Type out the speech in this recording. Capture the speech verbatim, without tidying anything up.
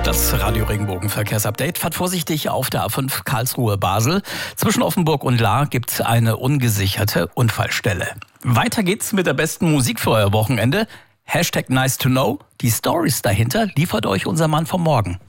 Das Radio Regenbogen Verkehrsupdate. Fahrt vorsichtig auf der A fünf Karlsruhe-Basel. Zwischen Offenburg und Lahr gibt es eine ungesicherte Unfallstelle. Weiter geht's mit der besten Musik für euer Wochenende. Hashtag nice to know. Die Stories dahinter liefert euch unser Mann vom Morgen.